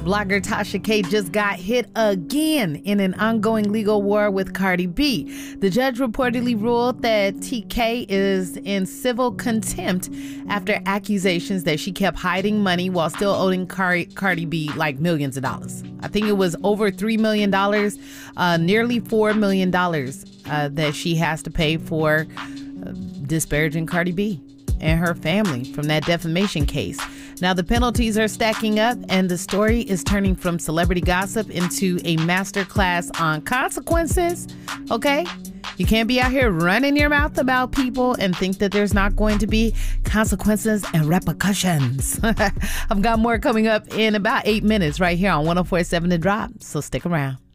Blogger Tasha K just got hit again in an ongoing legal war with Cardi B. The judge reportedly ruled that TK is in civil contempt after accusations that she kept hiding money while still owing Cardi B like millions of dollars. I think it was over $3 million, nearly $4 million that she has to pay for disparaging Cardi B and her family from that defamation case. Now, the penalties are stacking up, and the story is turning from celebrity gossip into a masterclass on consequences, okay? You can't be out here running your mouth about people and think that there's not going to be consequences and repercussions. I've got more coming up in about 8 minutes right here on 104.7 The Drop, so stick around.